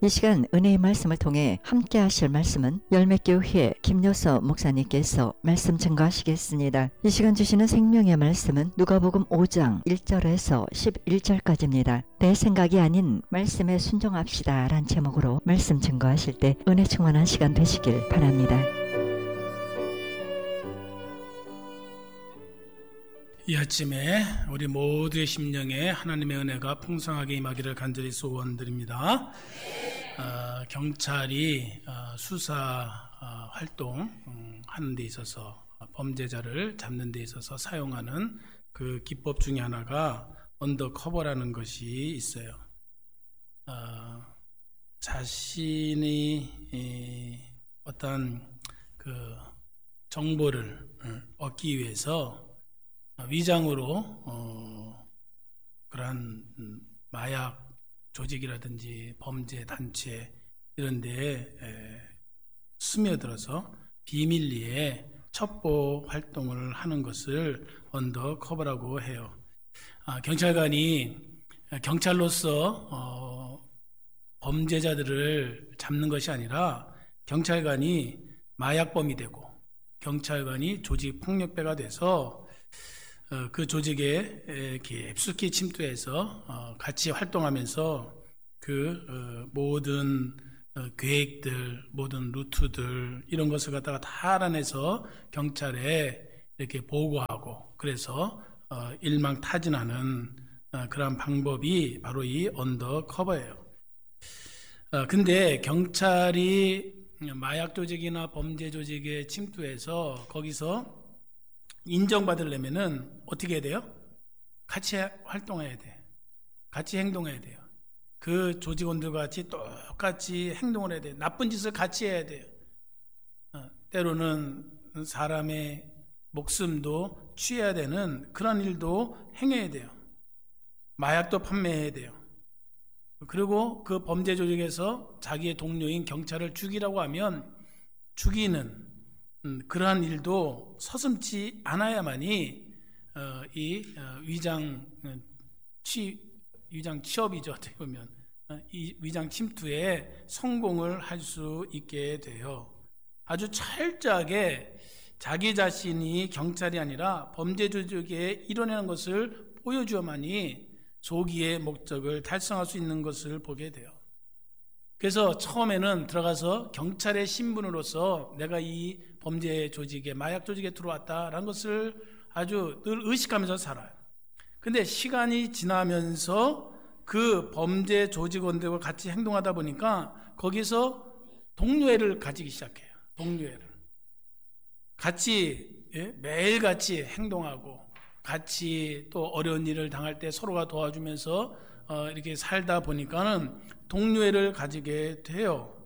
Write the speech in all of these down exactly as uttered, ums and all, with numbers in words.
이 시간 은혜의 말씀을 통해 함께 하실 말씀은 열매교회 김여서 목사님께서 말씀 증거하시겠습니다. 이 시간 주시는 생명의 말씀은 누가복음 오 장 일 절에서 십일 절까지입니다. 내 생각이 아닌 말씀에 순종합시다 라는 제목으로 말씀 증거하실 때 은혜 충만한 시간 되시길 바랍니다. 이 아침에 우리 모두의 심령에 하나님의 은혜가 풍성하게 임하기를 간절히 소원드립니다. 어, 경찰이 어, 수사 어, 활동 음, 하는 데 있어서 범죄자를 잡는 데 있어서 사용하는 그 기법 중에 하나가 언더커버라는 것이 있어요. 어, 자신이 이, 어떤 그 정보를 얻기 위해서 위장으로 어, 그러한 마약 조직이라든지 범죄 단체 이런 데에 스며들어서 비밀리에 첩보 활동을 하는 것을 언더커버라고 해요. 아, 경찰관이 경찰로서 어, 범죄자들을 잡는 것이 아니라 경찰관이 마약범이 되고 경찰관이 조직 폭력배가 돼서 어, 그 조직에 이렇게 깊숙이 침투해서 어, 같이 활동하면서 그 어, 모든 어, 계획들, 모든 루트들 이런 것을 갖다가 다 알아내서 경찰에 이렇게 보고하고 그래서 어, 일망타진하는 어, 그런 방법이 바로 이 언더커버예요. 어, 근데 경찰이 마약 조직이나 범죄 조직에 침투해서 거기서 인정받으려면은 어떻게 해야 돼요? 같이 활동해야 돼. 같이 행동해야 돼요. 그 조직원들과 같이 똑같이 행동을 해야 돼요. 나쁜 짓을 같이 해야 돼요. 어, 때로는 사람의 목숨도 취해야 되는 그런 일도 행해야 돼요. 마약도 판매해야 돼요. 그리고 그 범죄 조직에서 자기의 동료인 경찰을 죽이라고 하면 죽이는 음, 그러한 일도 서슴지 않아야만이 어, 이 어, 위장 어, 취 위장 취업이죠. 어떻게 보면 어, 이 위장 침투에 성공을 할 수 있게 돼요. 아주 철저하게 자기 자신이 경찰이 아니라 범죄 조직에 이뤄내는 것을 보여주어만이 조기의 목적을 달성할 수 있는 것을 보게 돼요. 그래서 처음에는 들어가서 경찰의 신분으로서 내가 이 범죄 조직에 마약 조직에 들어왔다라는 것을 아주 늘 의식하면서 살아요. 근데 시간이 지나면서 그 범죄 조직원들과 같이 행동하다 보니까 거기서 동료애를 가지기 시작해요. 동료애를. 같이 예? 매일같이 행동하고 같이 또 어려운 일을 당할 때 서로가 도와주면서 어, 이렇게 살다 보니까는 동료애를 가지게 돼요.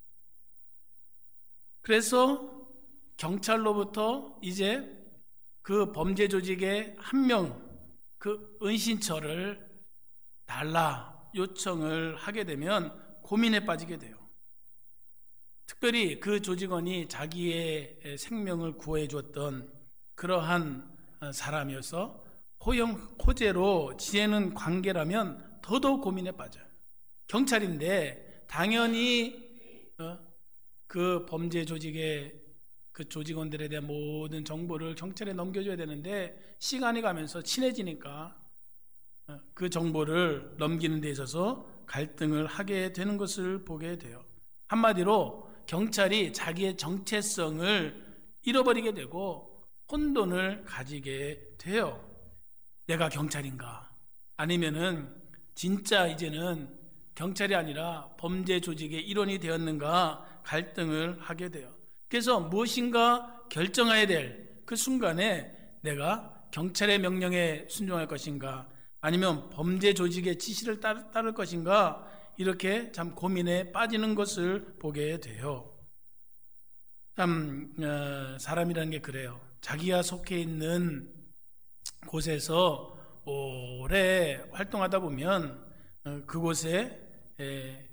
그래서 경찰로부터 이제 그 범죄 조직의 한 명 그 은신처를 달라 요청을 하게 되면 고민에 빠지게 돼요. 특별히 그 조직원이 자기의 생명을 구해 주었던 그러한 사람이어서 호영, 호재로 지내는 관계라면 더더욱 고민에 빠져요. 경찰인데 당연히 어, 그 범죄 조직의 그 조직원들에 대한 모든 정보를 경찰에 넘겨줘야 되는데 시간이 가면서 친해지니까 어, 그 정보를 넘기는 데 있어서 갈등을 하게 되는 것을 보게 돼요. 한마디로 경찰이 자기의 정체성을 잃어버리게 되고 혼돈을 가지게 돼요. 내가 경찰인가? 아니면은 진짜 이제는 경찰이 아니라 범죄 조직의 일원이 되었는가 갈등을 하게 돼요. 그래서 무엇인가 결정해야 될 그 순간에 내가 경찰의 명령에 순종할 것인가 아니면 범죄 조직의 지시를 따르, 따를 것인가 이렇게 참 고민에 빠지는 것을 보게 돼요. 참 어, 사람이라는 게 그래요. 자기가 속해 있는 곳에서 오래 활동하다 보면 어, 그곳에 에,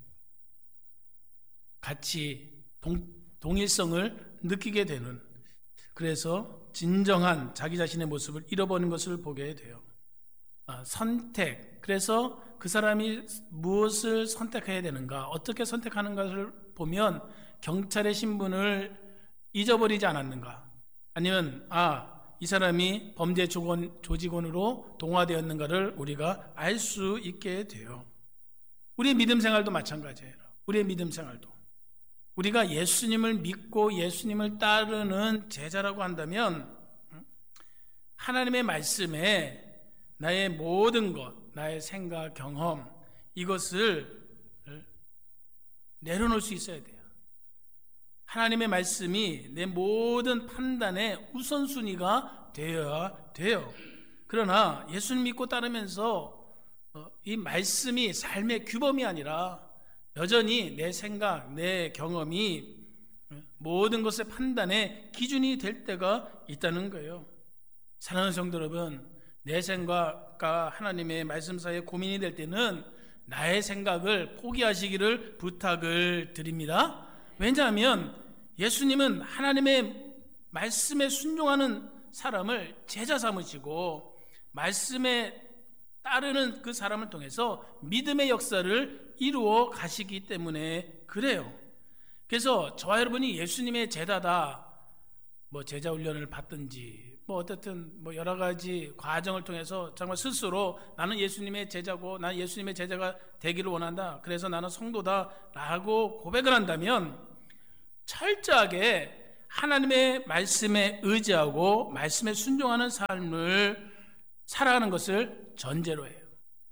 같이 동, 동일성을 느끼게 되는 그래서 진정한 자기 자신의 모습을 잃어버리는 것을 보게 돼요. 아, 선택, 그래서 그 사람이 무엇을 선택해야 되는가, 어떻게 선택하는 것을 보면 경찰의 신분을 잊어버리지 않았는가, 아니면 아, 이 사람이 범죄 조직원으로 동화되었는가를 우리가 알 수 있게 돼요. 우리의 믿음 생활도 마찬가지예요. 우리의 믿음 생활도 우리가 예수님을 믿고 예수님을 따르는 제자라고 한다면 하나님의 말씀에 나의 모든 것, 나의 생각, 경험, 이것을 내려놓을 수 있어야 돼요. 하나님의 말씀이 내 모든 판단의 우선순위가 되어야 돼요. 그러나 예수님 믿고 따르면서 이 말씀이 삶의 규범이 아니라 여전히 내 생각, 내 경험이 모든 것의 판단의 기준이 될 때가 있다는 거예요. 사랑하는 성도 여러분, 내 생각과 하나님의 말씀 사이에 고민이 될 때는 나의 생각을 포기하시기를 부탁을 드립니다. 왜냐하면 예수님은 하나님의 말씀에 순종하는 사람을 제자 삼으시고 말씀에 따르는 그 사람을 통해서 믿음의 역사를 이루어 가시기 때문에 그래요. 그래서 저와 여러분이 예수님의 제자다, 뭐 제자 훈련을 받든지 뭐 어쨌든 뭐 여러 가지 과정을 통해서 정말 스스로 나는 예수님의 제자고 나는 예수님의 제자가 되기를 원한다, 그래서 나는 성도다 라고 고백을 한다면 철저하게 하나님의 말씀에 의지하고 말씀에 순종하는 삶을 살아가는 것을 전제로 해요.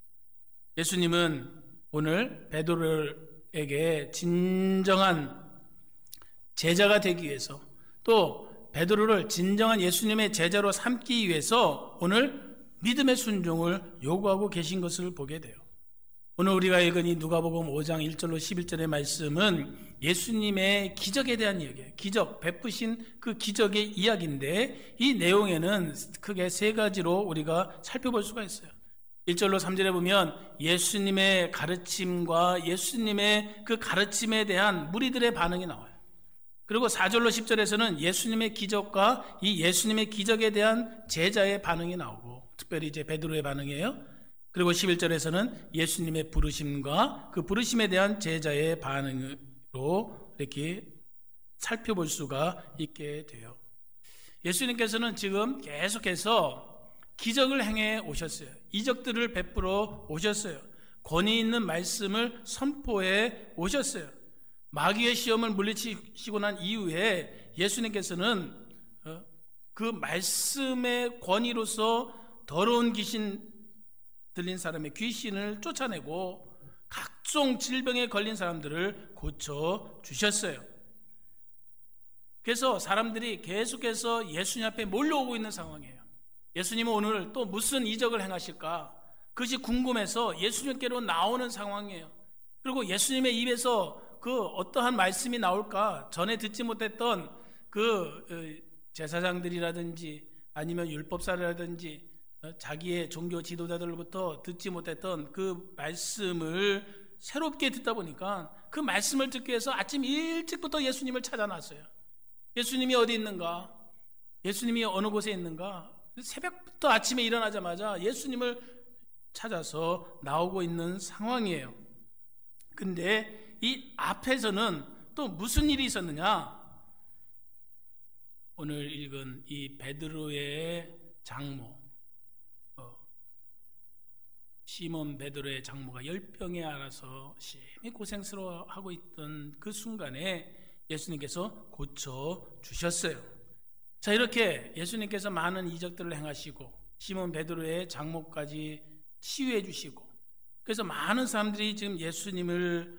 예수님은 오늘 베드로에게 진정한 제자가 되기 위해서, 또 베드로를 진정한 예수님의 제자로 삼기 위해서 오늘 믿음의 순종을 요구하고 계신 것을 보게 돼요. 오늘 우리가 읽은 이 누가복음 오 장 일 절로 십일 절의 말씀은 예수님의 기적에 대한 이야기예요. 기적, 베푸신 그 기적의 이야기인데 이 내용에는 크게 세 가지로 우리가 살펴볼 수가 있어요. 일 절로 삼 절에 보면 예수님의 가르침과 예수님의 그 가르침에 대한 무리들의 반응이 나와요. 그리고 사 절로 십 절에서는 예수님의 기적과 이 예수님의 기적에 대한 제자의 반응이 나오고, 특별히 이제 베드로의 반응이에요. 그리고 십일 절에서는 예수님의 부르심과 그 부르심에 대한 제자의 반응으로 이렇게 살펴볼 수가 있게 돼요. 예수님께서는 지금 계속해서 기적을 행해 오셨어요. 이적들을 베풀어 오셨어요. 권위 있는 말씀을 선포해 오셨어요. 마귀의 시험을 물리치시고 난 이후에 예수님께서는 그 말씀의 권위로서 더러운 귀신 들린 사람의 귀신을 쫓아내고 각종 질병에 걸린 사람들을 고쳐 주셨어요. 그래서 사람들이 계속해서 예수님 앞에 몰려오고 있는 상황이에요. 예수님은 오늘 또 무슨 이적을 행하실까? 그것이 궁금해서 예수님께로 나오는 상황이에요. 그리고 예수님의 입에서 그 어떠한 말씀이 나올까? 전에 듣지 못했던 그 제사장들이라든지 아니면 율법사라든지 자기의 종교 지도자들로부터 듣지 못했던 그 말씀을 새롭게 듣다 보니까 그 말씀을 듣기 위해서 아침 일찍부터 예수님을 찾아 나왔어요. 예수님이 어디 있는가? 예수님이 어느 곳에 있는가? 새벽부터 아침에 일어나자마자 예수님을 찾아서 나오고 있는 상황이에요. 근데 이 앞에서는 또 무슨 일이 있었느냐? 오늘 읽은 이 베드로의 장모, 어, 시몬 베드로의 장모가 열병에 앓아서 심히 고생스러워하고 있던 그 순간에 예수님께서 고쳐 주셨어요. 자, 이렇게 예수님께서 많은 이적들을 행하시고 시몬 베드로의 장모까지 치유해 주시고, 그래서 많은 사람들이 지금 예수님을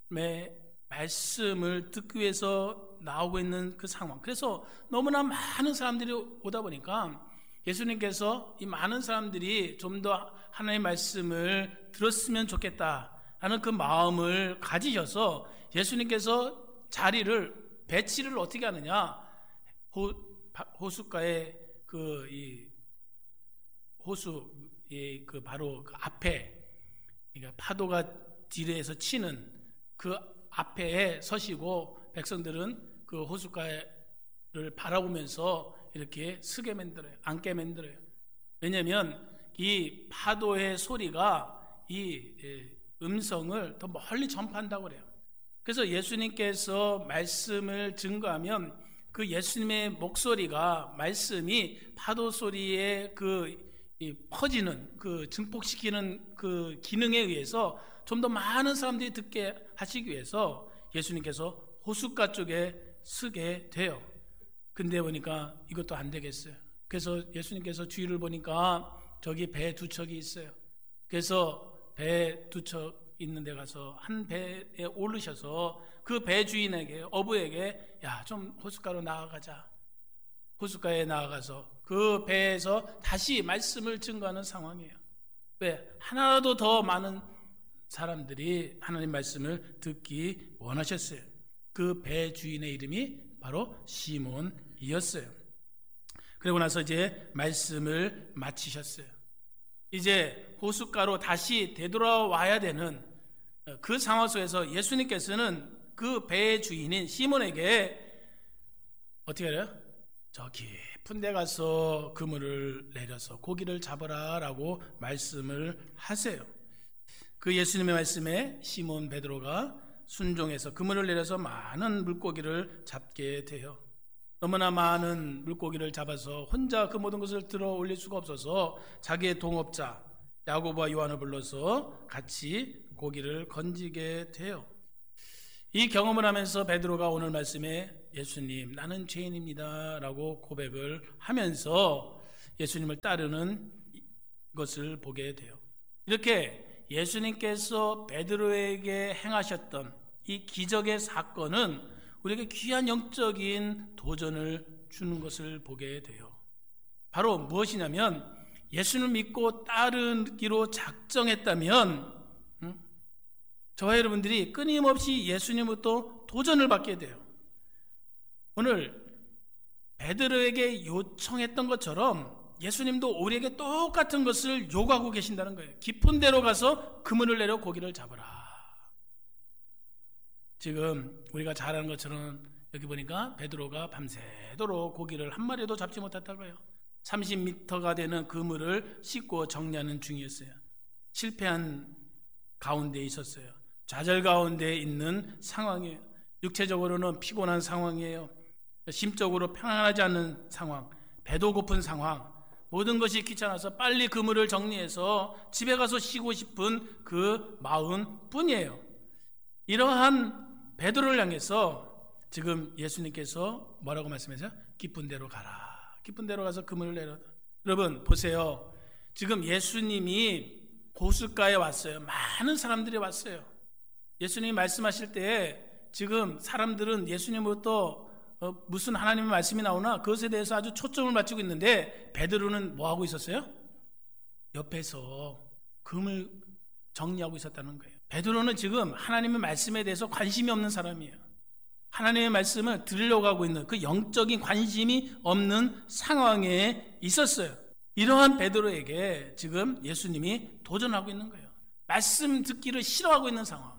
말씀을 듣기 위해서 나오고 있는 그 상황. 그래서 너무나 많은 사람들이 오다 보니까 예수님께서 이 많은 사람들이 좀 더 하나님의 말씀을 들었으면 좋겠다라는 그 마음을 가지셔서 예수님께서 자리를 배치를 어떻게 하느냐? 호, 호숫가에 그 이 호수 그 바로 그 앞에, 그러니까 파도가 뒤에서 치는 그 앞에 서시고 백성들은 그 호숫가를 바라보면서 이렇게 서게 만들어요. 앉게 만들어요. 왜냐하면 이 파도의 소리가 이 음성을 더 멀리 전파한다고 그래요. 그래서 예수님께서 말씀을 증거하면 그 예수님의 목소리가, 말씀이 파도 소리에 그 퍼지는, 그 증폭시키는 그 기능에 의해서 좀 더 많은 사람들이 듣게 하시기 위해서 예수님께서 호숫가 쪽에 서게 돼요. 근데 보니까 이것도 안 되겠어요. 그래서 예수님께서 주위를 보니까 저기 배 두 척이 있어요. 그래서 배 두 척 있는 데 가서 한 배에 오르셔서 그 배 주인에게, 어부에게, 야, 좀 호숫가로 나아가자. 호숫가에 나아가서 그 배에서 다시 말씀을 증거하는 상황이에요. 왜? 하나라도 더 많은 사람들이 하나님 말씀을 듣기 원하셨어요. 그 배 주인의 이름이 바로 시몬이었어요. 그리고 나서 이제 말씀을 마치셨어요. 이제 호숫가로 다시 되돌아와야 되는 그 상황 속에서 예수님께서는 그 배의 주인인 시몬에게 어떻게 해요? 저 깊은 데 가서 그물을 내려서 고기를 잡아라 라고 말씀을 하세요. 그 예수님의 말씀에 시몬 베드로가 순종해서 그물을 내려서 많은 물고기를 잡게 돼요. 너무나 많은 물고기를 잡아서 혼자 그 모든 것을 들어 올릴 수가 없어서 자기의 동업자 야고보와 요한을 불러서 같이 고기를 건지게 돼요. 이 경험을 하면서 베드로가 오늘 말씀에 예수님, 나는 죄인입니다 라고 고백을 하면서 예수님을 따르는 것을 보게 돼요. 이렇게 예수님께서 베드로에게 행하셨던 이 기적의 사건은 우리에게 귀한 영적인 도전을 주는 것을 보게 돼요. 바로 무엇이냐면 예수를 믿고 따르기로 작정했다면 음? 저와 여러분들이 끊임없이 예수님으로부터 도전을 받게 돼요. 오늘 베드로에게 요청했던 것처럼 예수님도 우리에게 똑같은 것을 요구하고 계신다는 거예요. 깊은 데로 가서 그물을 내려 고기를 잡아라. 지금 우리가 잘 아는 것처럼 여기 보니까 베드로가 밤새도록 고기를 한 마리도 잡지 못했다고요. 삼십 미터가 되는 그물을 씻고 정리하는 중이었어요. 실패한 가운데 있었어요. 좌절 가운데 있는 상황이에요. 육체적으로는 피곤한 상황이에요. 심적으로 편안하지 않은 상황, 배도 고픈 상황, 모든 것이 귀찮아서 빨리 그물을 정리해서 집에 가서 쉬고 싶은 그 마음뿐이에요. 이러한 베드로를 향해서 지금 예수님께서 뭐라고 말씀하세요? 깊은 데로 가라. 깊은 데로 가서 그물을 내려. 여러분 보세요. 지금 예수님이 호숫가에 왔어요. 많은 사람들이 왔어요. 예수님이 말씀하실 때 지금 사람들은 예수님으로부터 어, 무슨 하나님의 말씀이 나오나 그것에 대해서 아주 초점을 맞추고 있는데 베드로는 뭐 하고 있었어요? 옆에서 금을 정리하고 있었다는 거예요. 베드로는 지금 하나님의 말씀에 대해서 관심이 없는 사람이에요. 하나님의 말씀을 들으려고 하고 있는 그 영적인 관심이 없는 상황에 있었어요. 이러한 베드로에게 지금 예수님이 도전하고 있는 거예요. 말씀 듣기를 싫어하고 있는 상황.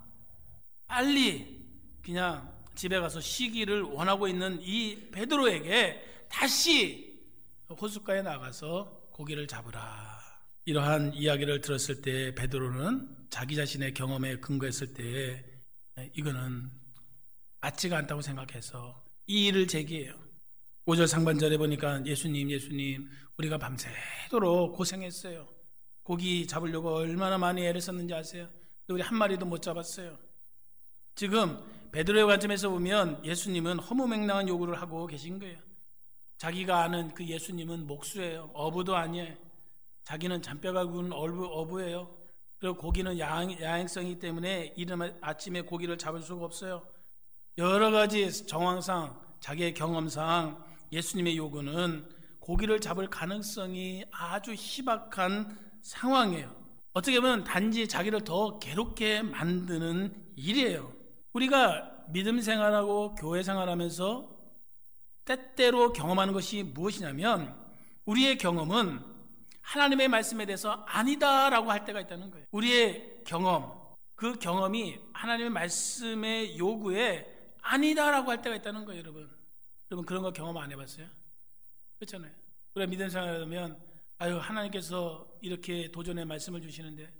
빨리 그냥 집에 가서 쉬기를 원하고 있는 이 베드로에게 다시 호숫가에 나가서 고기를 잡으라. 이러한 이야기를 들었을 때 베드로는 자기 자신의 경험에 근거했을 때 이거는 맞지가 않다고 생각해서 이 일을 제기해요. 오 절 상반절에 보니까 예수님 예수님 우리가 밤새도록 고생했어요. 고기 잡으려고 얼마나 많이 애를 썼는지 아세요? 우리 한 마리도 못 잡았어요. 지금 베드로의 관점에서 보면 예수님은 허무맹랑한 요구를 하고 계신 거예요. 자기가 아는 그 예수님은 목수예요. 어부도 아니에요. 자기는 잔뼈가 굵은 어부, 어부예요. 그리고 고기는 야행, 야행성이기 때문에 이른 아침에 고기를 잡을 수가 없어요. 여러 가지 정황상 자기의 경험상 예수님의 요구는 고기를 잡을 가능성이 아주 희박한 상황이에요. 어떻게 보면 단지 자기를 더 괴롭게 만드는 일이에요. 우리가 믿음 생활하고 교회 생활하면서 때때로 경험하는 것이 무엇이냐면 우리의 경험은 하나님의 말씀에 대해서 아니다라고 할 때가 있다는 거예요. 우리의 경험, 그 경험이 하나님의 말씀의 요구에 아니다라고 할 때가 있다는 거예요. 여러분 여러분 그런 거 경험 안 해봤어요? 그렇잖아요. 우리가 믿음 생활하면 아유 하나님께서 이렇게 도전의 말씀을 주시는데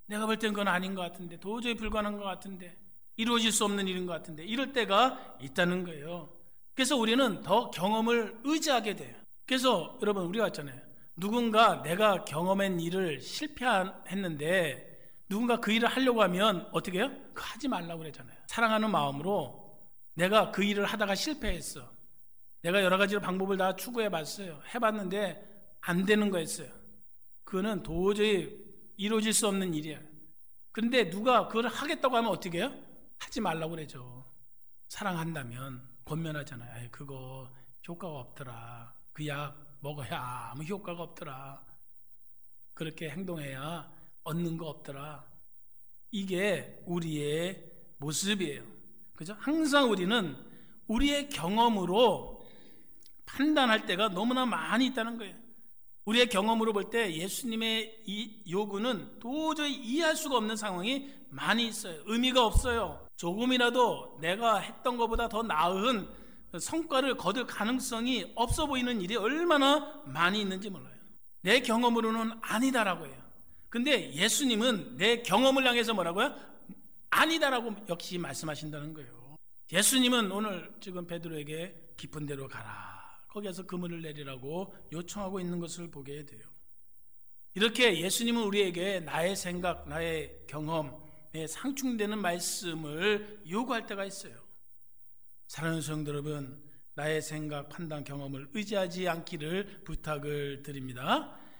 내가 볼 땐 그건 아닌 것 같은데, 도저히 불가능한 것 같은데, 이루어질 수 없는 일인 것 같은데, 이럴 때가 있다는 거예요. 그래서 우리는 더 경험을 의지하게 돼요. 그래서 여러분, 우리가 했잖아요. 누군가 내가 경험한 일을 실패했는데 누군가 그 일을 하려고 하면 어떻게 해요? 그거 하지 말라고 그랬잖아요. 사랑하는 마음으로 내가 그 일을 하다가 실패했어. 내가 여러 가지 방법을 다 추구해 봤어요. 해봤는데 안 되는 거였어요. 그거는 도저히 이루어질 수 없는 일이야. 그런데 누가 그걸 하겠다고 하면 어떻게 해요? 하지 말라고 그러죠. 사랑한다면 권면하잖아요. 아이, 그거 효과가 없더라. 그 약 먹어야 아무 효과가 없더라. 그렇게 행동해야 얻는 거 없더라. 이게 우리의 모습이에요. 그죠? 항상 우리는 우리의 경험으로 판단할 때가 너무나 많이 있다는 거예요. 우리의 경험으로 볼 때 예수님의 이 요구는 도저히 이해할 수가 없는 상황이 많이 있어요. 의미가 없어요. 조금이라도 내가 했던 것보다 더 나은 성과를 거둘 가능성이 없어 보이는 일이 얼마나 많이 있는지 몰라요. 내 경험으로는 아니다라고 해요. 근데 예수님은 내 경험을 향해서 뭐라고요? 아니다라고 역시 말씀하신다는 거예요. 예수님은 오늘 지금 베드로에게 깊은 데로 가라, 거기에서 그물을 내리라고 요청하고 있는 것을 보게 돼요. 이렇게 예수님은 우리에게 나의 생각, 나의 경험에 상충되는 말씀을 요구할 때가 있어요. 사랑하는 성도 여러분, 나의 생각, 판단, 경험을 의지하지 않기를 부탁을 드립니다.